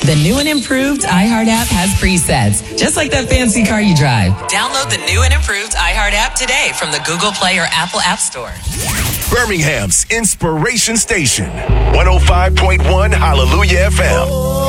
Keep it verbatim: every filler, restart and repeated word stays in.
The new and improved iHeart app has presets, just like that fancy car you drive. Download the new and improved iHeart app today from the Google Play or Apple App Store. Birmingham's Inspiration Station, one oh five point one Hallelujah F M.